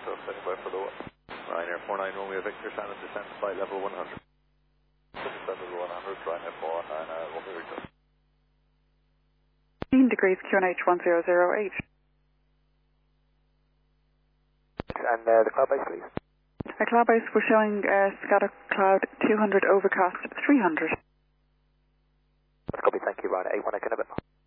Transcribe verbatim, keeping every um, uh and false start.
so standing by for the one. Ryanair four nine Romeo Victor, Shannon descend flight level one hundred. Descend level one hundred, Ryanair four nine uh, Romeo Victor. fifteen degrees Q N H one zero zero eight. And uh, the cloud base, please. A cloud base, we're showing uh, scatter cloud two hundred, overcast three hundred. That's copy, thank you, Ryanair eight one Echo November.